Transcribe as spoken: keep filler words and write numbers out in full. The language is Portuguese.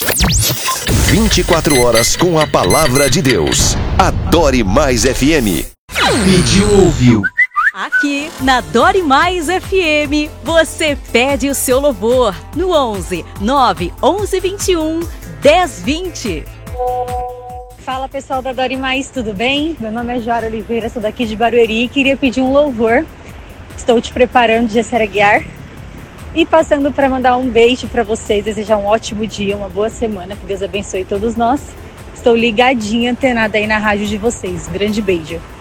vinte e quatro horas com a palavra de Deus. Adore Mais F M. Pediu, ouviu. Aqui na Adore Mais F M, você pede o seu louvor no onze nove onze vinte e um dez vinte. Fala pessoal da Adore Mais, tudo bem? Meu nome é Jora Oliveira, sou daqui de Barueri e queria pedir um louvor. Estou te preparando de Gessera Guiar e passando para mandar um beijo para vocês, desejar um ótimo dia, uma boa semana, que Deus abençoe todos nós. Estou ligadinha, antenada aí na rádio de vocês. Um grande beijo.